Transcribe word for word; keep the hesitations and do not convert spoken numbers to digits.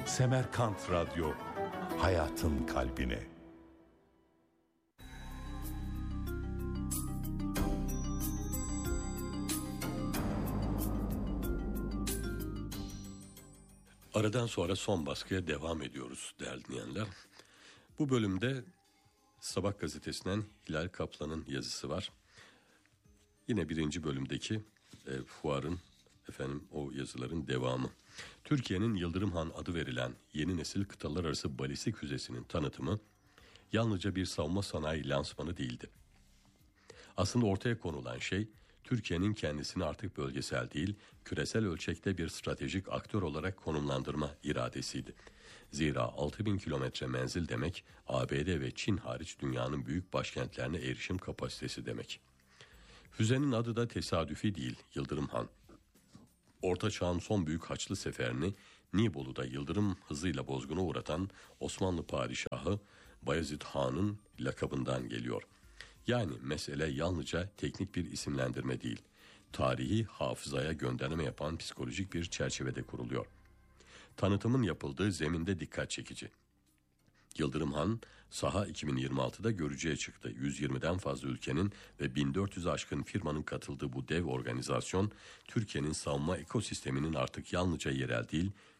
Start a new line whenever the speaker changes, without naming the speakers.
Semerkant Radyo, hayatın kalbine.
Aradan sonra son baskıya devam ediyoruz değerli dinleyenler. Bu bölümde Sabah gazetesinden Hilal Kaplan'ın yazısı var. Yine birinci bölümdeki e, fuarın efendim o yazıların devamı. Türkiye'nin Yıldırım Han adı verilen yeni nesil kıtalar arası balistik füzesinin tanıtımı yalnızca bir savunma sanayi lansmanı değildi. Aslında ortaya konulan şey Türkiye'nin kendisini artık bölgesel değil, küresel ölçekte bir stratejik aktör olarak konumlandırma iradesiydi. Zira altı bin kilometre menzil demek, A B D ve Çin hariç dünyanın büyük başkentlerine erişim kapasitesi demek. Füzenin adı da tesadüfi değil, Yıldırım Han. Orta Çağ'ın son büyük Haçlı seferini Nibolu'da yıldırım hızıyla bozguna uğratan Osmanlı padişahı Bayezid Han'ın lakabından geliyor. Yani mesele yalnızca teknik bir isimlendirme değil, tarihi hafızaya gönderme yapan psikolojik bir çerçevede kuruluyor. Tanıtımın yapıldığı zeminde dikkat çekici. Yıldırım Han, saha iki bin yirmi altıda görücüye çıktı. yüz yirmiden fazla ülkenin ve bin dört yüze aşkın firmanın katıldığı bu dev organizasyon, Türkiye'nin savunma ekosisteminin artık yalnızca yerel değil,